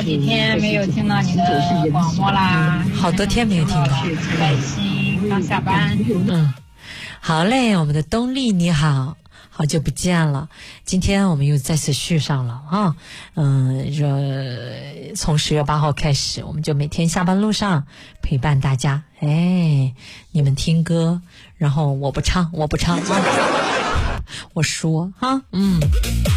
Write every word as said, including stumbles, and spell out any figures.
几天没有听到你的广播啦， 好多天没有听到， 开心，刚下班。 嗯，好嘞，我们的东丽你好，好久不见了，今天我们又再次续上了啊，嗯，这从十月八号开始，我们就每天下班路上陪伴大家，哎，你们听歌，然后我不唱，我不唱，啊、我说哈，嗯。